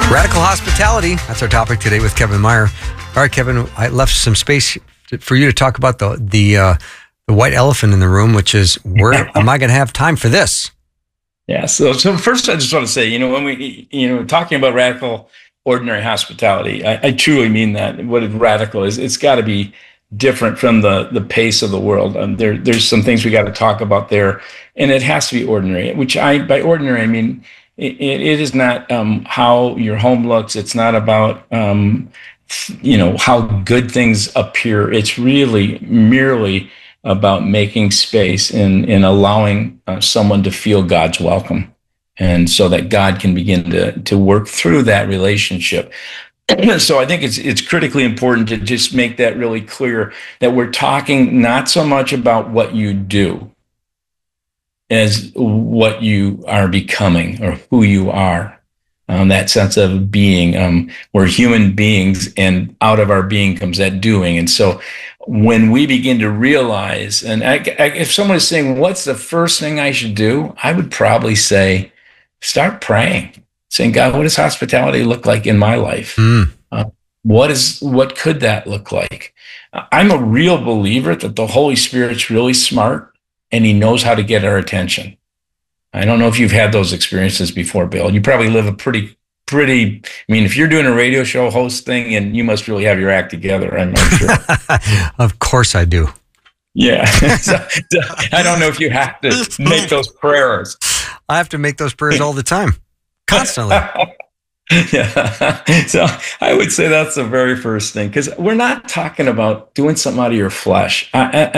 Radical hospitality. That's our topic today with Kevin Meyer. All right, Kevin, I left some space for you to talk about the white elephant in the room, which is where am I going to have time for this? Yeah. So first, I just want to say, when we, talking about radical, ordinary hospitality, I truly mean that. What radical is, it's got to be different from the pace of the world. There's some things we got to talk about there, and it has to be ordinary. By ordinary, I mean it is not how your home looks. It's not about how good things appear. It's really merely about making space and allowing someone to feel God's welcome, and so that God can begin to work through that relationship. So I think it's critically important to just make that really clear, that we're talking not so much about what you do as what you are becoming or who you are. That sense of being, we're human beings, and out of our being comes that doing. And so when we begin to realize, and if someone is saying, what's the first thing I should do? I would probably say, start praying, saying, God, what does hospitality look like in my life? What could that look like? I'm a real believer that the Holy Spirit's really smart, and he knows how to get our attention. I don't know if you've had those experiences before, Bill. You probably live a pretty, if you're doing a radio show host thing, and you must really have your act together, I'm not sure. Of course I do. Yeah. So, I don't know if you have to make those prayers. I have to make those prayers all the time, constantly. Yeah. So I would say that's the very first thing, because we're not talking about doing something out of your flesh.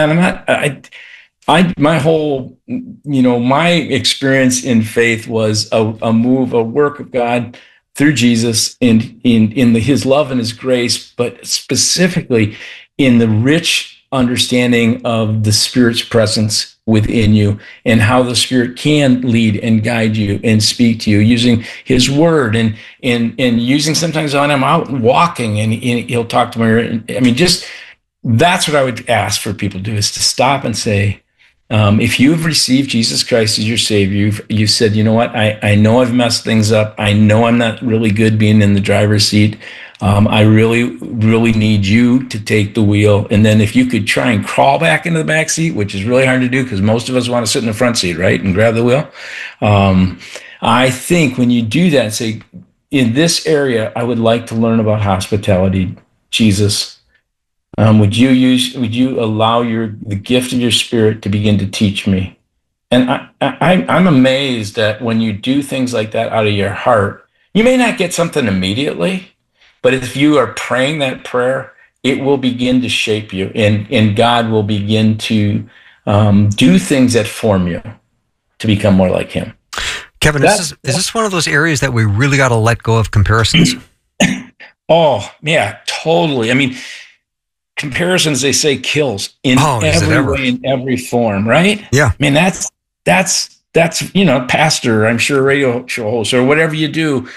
My whole, my experience in faith was a work of God through Jesus in his love and his grace, but specifically in the rich understanding of the Spirit's presence within you, and how the Spirit can lead and guide you and speak to you using his word, and using, sometimes when I'm out walking and he'll talk to me. That's what I would ask for people to do, is to stop and say, if you've received Jesus Christ as your Savior, you said, you know what, I know I've messed things up. I know I'm not really good being in the driver's seat. I really, really need you to take the wheel. And then if you could try and crawl back into the back seat, which is really hard to do because most of us want to sit in the front seat, right, and grab the wheel. I think when you do that and say, in this area, I would like to learn about hospitality, Jesus, would you allow the gift of your Spirit to begin to teach me? And I'm amazed that when you do things like that out of your heart, you may not get something immediately, but if you are praying that prayer, it will begin to shape you, and God will begin to do things that form you to become more like him. Kevin, is this one of those areas that we really got to let go of comparisons? Oh, yeah, totally. Comparisons, they say, kills in every way, in every form, right? Yeah. That's pastor, I'm sure, radio show host, or whatever you do,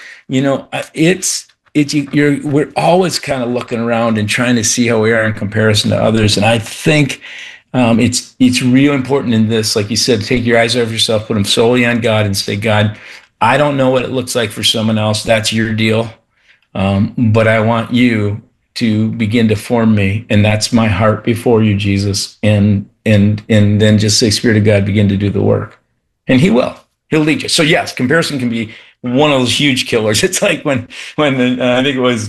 we're always kind of looking around and trying to see how we are in comparison to others. And I think it's real important in this, like you said, take your eyes off yourself, put them solely on God, and say, God, I don't know what it looks like for someone else. That's your deal. But I want you to begin to form me, and that's my heart before you, Jesus. And then just say, Spirit of God, begin to do the work, and He'll lead you. So yes, comparison can be one of those huge killers. It's like when I think it was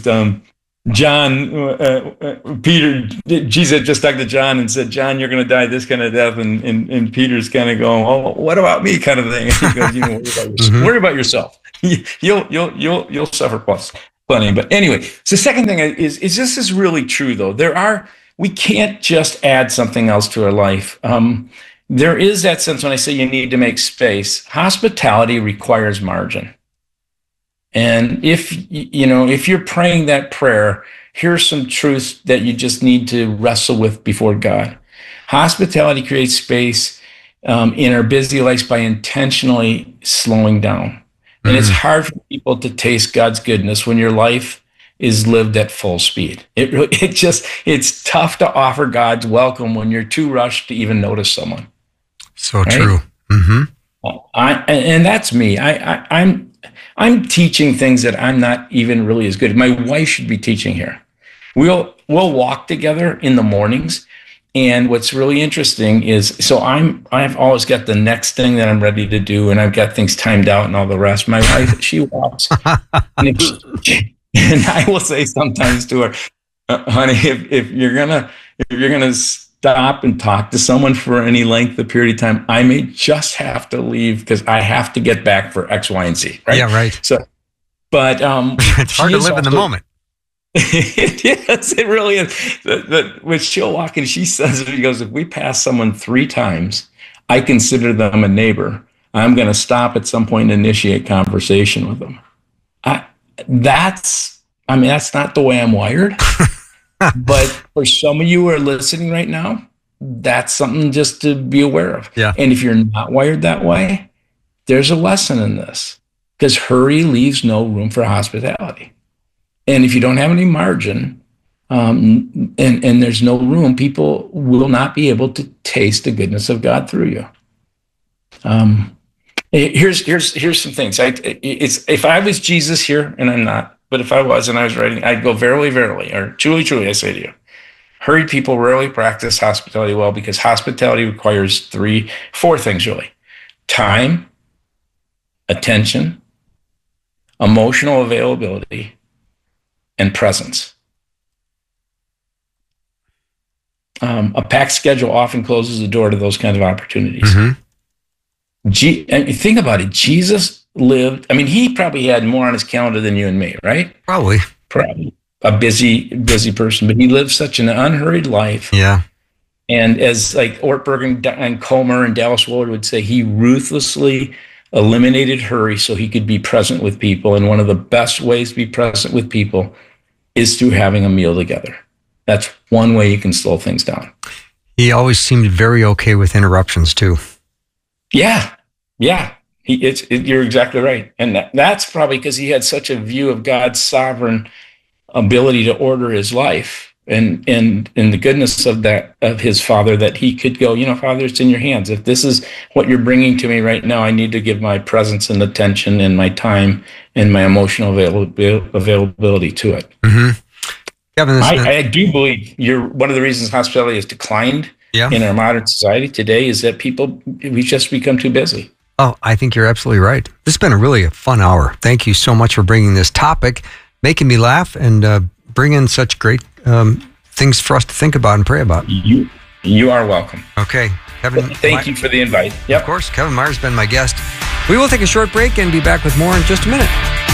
Peter, Jesus just talked to John and said, John, you're going to die this kind of death, and Peter's kind of going, oh, what about me, kind of thing. And he goes, worry about yourself. You'll suffer plenty. But anyway, so the second thing is this is really true, though. We can't just add something else to our life. There is that sense when I say you need to make space. Hospitality requires margin. And if you're praying that prayer, here's some truths that you just need to wrestle with before God. Hospitality creates space in our busy lives by intentionally slowing down. And it's hard for people to taste God's goodness when your life is lived at full speed. It's tough to offer God's welcome when you're too rushed to even notice someone. So right? True. Mm-hmm. And that's me. I'm teaching things that I'm not even really as good at. My wife should be teaching here. We'll walk together in the mornings. And what's really interesting is, so I've always got the next thing that I'm ready to do, and I've got things timed out and all the rest. My wife, she walks, and I will say sometimes to her, honey, if you're gonna stop and talk to someone for any length of period of time, I may just have to leave because I have to get back for X, Y, and Z. Right? Yeah, right. So, but it's hard to live in the moment. It is. It really is. When she'll walk in, she says, she goes, if we pass someone 3 times, I consider them a neighbor. I'm going to stop at some point and initiate conversation with them. That's not the way I'm wired. But for some of you who are listening right now, that's something just to be aware of. Yeah. And if you're not wired that way, there's a lesson in this, because hurry leaves no room for hospitality. And if you don't have any margin, and there's no room, people will not be able to taste the goodness of God through you. Here's some things. If I was Jesus here, and I'm not, but if I was and I was writing, I'd go, verily, verily, or truly, truly, I say to you, hurried people rarely practice hospitality well, because hospitality requires 4 things really: time, attention, emotional availability, and presence. A packed schedule often closes the door to those kinds of opportunities. Think about it. Jesus lived, he probably had more on his calendar than you and me, right? Probably a busy person, but he lived such an unhurried life. Yeah. And as like Ortberg and Comer and Dallas Willard would say, he ruthlessly eliminated hurry so he could be present with people. And one of the best ways to be present with people is through having a meal together. That's one way you can slow things down. He always seemed very okay with interruptions too. Yeah. You're exactly right. And that's probably because he had such a view of God's sovereign ability to order his life and the goodness of his Father, that he could go, Father, it's in your hands. If this is what you're bringing to me right now, I need to give my presence and attention and my time and my emotional availability to it. Mm-hmm. Kevin, I do believe one of the reasons hospitality has declined in our modern society today is that we've just become too busy. Oh, I think you're absolutely right. This has been a fun hour. Thank you so much for bringing this topic, making me laugh, and bringing such great things for us to think about and pray about. You are welcome. Okay, Kevin. Thank you for the invite. Yep. Of course, Kevin Meyer's been my guest. We will take a short break and be back with more in just a minute.